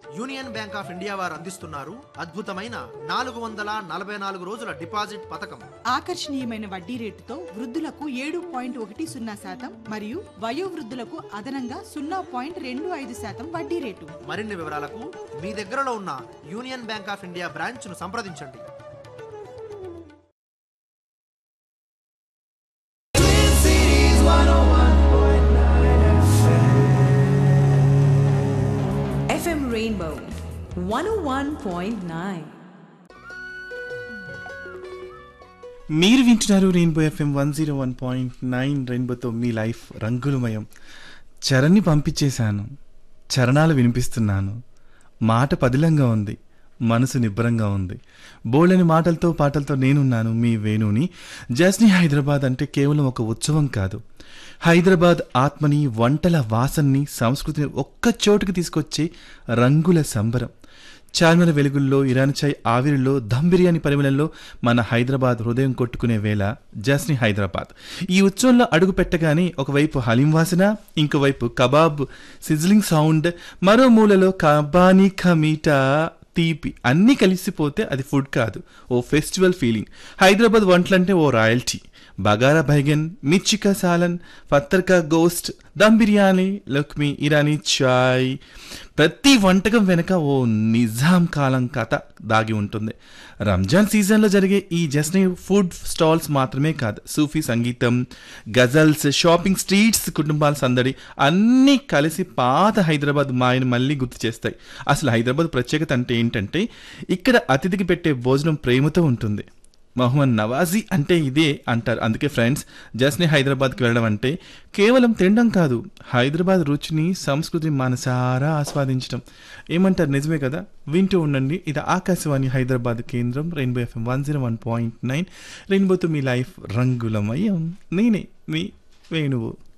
Union bank of India వారు అందిస్తున్నారు అద్భుతమైన 444 రోజుల డిపాజిట్ పథకం. ఆకర్షణీయమైన వడ్డీ రేటుతో వృద్ధులకు 7.10% మరియు వయోవృద్ధులకు అదనంగా 0.25% వడ్డీ రేటు. మరిన్ని వివరాలకు మీ దగ్గరలో ఉన్న union bank of India branch ను సంప్రదించండి. FM Rainbow 101.9. మీరు వింటున్నారు రెయిన్బో ఎఫ్ఎం 101.9. రెయిన్బోతో మీ లైఫ్ రంగులమయం. చరణ్ని పంపించేశాను, చరణాలు వినిపిస్తున్నాను. మాట పదిలంగా ఉంది, మనసు నిబ్బరంగా ఉంది. బోల్డని మాటలతో పాటలతో నేనున్నాను మీ వేణుని. జస్ని హైదరాబాద్ అంటే కేవలం ఒక ఉత్సవం కాదు, హైదరాబాద్ ఆత్మని, వంటల వాసనని, సంస్కృతిని ఒక్క చోటుకి తీసుకొచ్చే రంగుల సంబరం. చార్మినార్ వెలుగుల్లో, ఇరానీ చాయ్ ఆవిరిలో, దమ్ బిర్యానీ పరిమళంలో మన హైదరాబాద్ హృదయం కొట్టుకునే వేళ జస్ని హైదరాబాద్. ఈ ఉత్సవంలో అడుగు పెట్టగానే ఒకవైపు హలీం వాసన, ఇంకోవైపు కబాబ్ సిజ్లింగ్ సౌండ్, మరో మూలలో కబానీ ఖమీటా తీపి అన్నీ కలిసిపోతే అది ఫుడ్ కాదు, ఓ ఫెస్టివల్ ఫీలింగ్. హైదరాబాద్ వంటలంటే ఓ రాయల్టీ. బగారా బైగన్, మిర్చికా సాలన్, పత్తర్కా గోస్ట్, దమ్ బిర్యానీ, లక్ష్మి, ఇరానీ చాయ్, ప్రతి వంటకం వెనక ఓ నిజాం కాలం కథ దాగి ఉంటుంది. రంజాన్ సీజన్లో జరిగే ఈ జస్ని ఫుడ్ స్టాల్స్ మాత్రమే కాదు, సూఫీ సంగీతం, గజల్స్, షాపింగ్ స్ట్రీట్స్, కుటుంబాల సందడి అన్నీ కలిసి పాత హైదరాబాద్ మాయను మళ్ళీ గుర్తు చేస్తాయి. అసలు హైదరాబాద్ ప్రత్యేకత అంటే ఏంటంటే ఇక్కడ అతిథికి పెట్టే భోజనం ప్రేమతో ఉంటుంది. మొహమ్మద్ నవాజీ అంటే ఇదే అంటారు. అందుకే ఫ్రెండ్స్, జస్ని హైదరాబాద్కి వెళ్ళడం అంటే కేవలం తినడం కాదు, హైదరాబాద్ రుచిని, సంస్కృతిని మనసారా ఆస్వాదించడం. ఏమంటారు? నిజమే కదా. వింటూ ఉండండి. ఇది ఆకాశవాణి హైదరాబాద్ కేంద్రం, రెయిన్బో ఎఫ్ఎం 101.9. రెయిన్బోతో మీ లైఫ్ రంగులమయం. నేనే మీ వేణువు.